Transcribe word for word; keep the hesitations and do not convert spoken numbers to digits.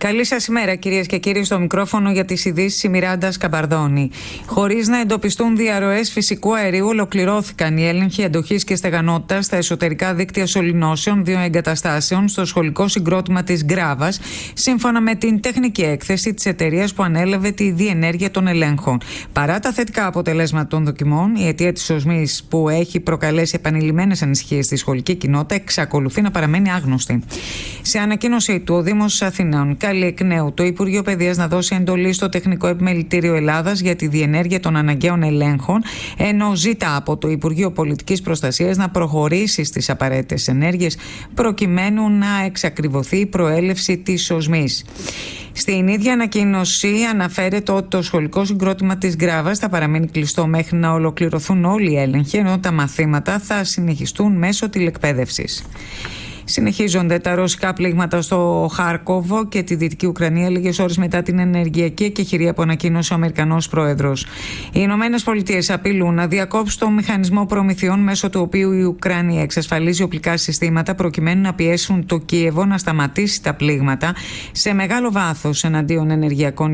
Καλή σας ημέρα, κυρίες και κύριοι, στο μικρόφωνο για τις ειδήσεις η Μιράντα Σκαμπαρδόνη. Χωρίς να εντοπιστούν διαρροές φυσικού αερίου, ολοκληρώθηκαν οι έλεγχοι αντοχής και στεγανότητας στα εσωτερικά δίκτυα σωληνώσεων δύο εγκαταστάσεων στο σχολικό συγκρότημα της Γκράβας, σύμφωνα με την τεχνική έκθεση της εταιρείας που ανέλαβε τη διενέργεια των ελέγχων. Παρά τα θετικά αποτελέσματα των δοκιμών, η αιτία της οσμής, που έχει προκαλέσει επανειλημμένες ανησυχίες στη σχολική κοινότητα, εξακολουθεί να παραμένει άγνωστη. Σε ανακοίνωσή του, ο Δήμος Αθηναίων καλεί εκ νέου το Υπουργείο Παιδείας να δώσει εντολή στο Τεχνικό Επιμελητήριο Ελλάδας για τη διενέργεια των αναγκαίων ελέγχων, ενώ ζητά από το Υπουργείο Πολιτικής Προστασίας να προχωρήσει στις απαραίτητες ενέργειες προκειμένου να εξακριβωθεί η προέλευση της οσμής. Στην ίδια ανακοίνωση αναφέρεται ότι το σχολικό συγκρότημα της Γκράβας θα παραμείνει κλειστό μέχρι να ολοκληρωθούν όλοι οι έλεγχοι, ενώ τα μαθήματα θα συνεχιστούν μέσω τηλεκπαίδευσης. Συνεχίζονται τα ρωσικά πλήγματα στο Χάρκοβο και τη Δυτική Ουκρανία λίγες ώρες μετά την ενεργειακή εκεχηρία που ανακοίνωσε ο Αμερικανός πρόεδρος. Οι Ηνωμένες Πολιτείες απειλούν να διακόψει το μηχανισμό προμηθειών μέσω του οποίου η Ουκρανία εξασφαλίζει οπλικά συστήματα προκειμένου να πιέσουν το Κίεβο να σταματήσει τα πλήγματα σε μεγάλο βάθος εναντίον ενεργειακών